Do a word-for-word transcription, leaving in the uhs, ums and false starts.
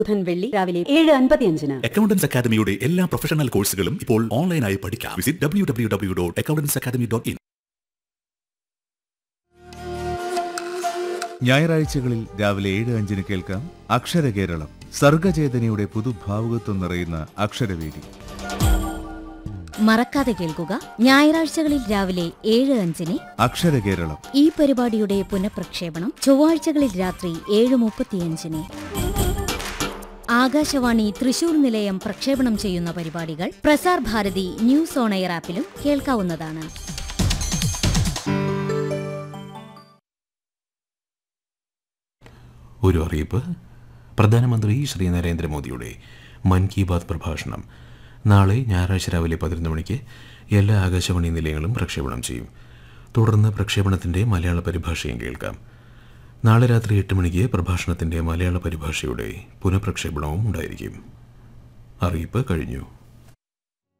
ബുധൻ വെള്ളി രാവിലെ ഏഴ് അൻപത്തിയഞ്ചിന് അക്കൗണ്ടൻസ് അക്കാദമിയുടെ എല്ലാ പ്രൊഫഷണൽ കോഴ്സുകളും ഇപ്പോൾ ഓൺലൈനായി പഠിക്കാം. Visit W W W dot accountants academy dot in. ഞായറാഴ്ചകളിൽ രാവിലെ ഏഴ് അഞ്ചിന് കേൾക്കാം അക്ഷരകേരളം. സർഗചേതനയുടെ പുതുഭാവുകത്വം നിറയുന്ന അക്ഷരവേദി. മറക്കാതെ കേൾക്കുക ഞായറാഴ്ചകളിൽ രാവിലെ ഏഴ് അഞ്ചിന് അക്ഷരകേരളം. ഈ പരിപാടിയുടെ പുനഃപ്രക്ഷേപണം ചൊവ്വാഴ്ചകളിൽ രാത്രി ഏഴ് മുപ്പത്തിയഞ്ചിന്. ആകാശവാണി തൃശൂർ നിലയം പ്രക്ഷേപണം ചെയ്യുന്ന പരിപാടികൾ Prasar Bharati news on air ആപ്പിലും കേൾക്കാവുന്നതാണ്. ഒരു അറിയിപ്പ്. പ്രധാനമന്ത്രി ശ്രീ നരേന്ദ്രമോദിയുടെ മൻ കി ബാത് പ്രഭാഷണം നാളെ ഞായറാഴ്ച രാവിലെ പതിനൊന്ന് മണിക്ക് എല്ലാ ആകാശവാണി നിലയങ്ങളും പ്രക്ഷേപണം ചെയ്യും. തുടർന്ന് പ്രക്ഷേപണത്തിൻ്റെ മലയാള പരിഭാഷയും കേൾക്കാം. നാളെ രാത്രി എട്ട് മണിക്ക് പ്രഭാഷണത്തിൻ്റെ മലയാള പരിഭാഷയുടെ പുനഃപ്രക്ഷേപണവും ഉണ്ടായിരിക്കും. അറിയിപ്പ് കഴിഞ്ഞു.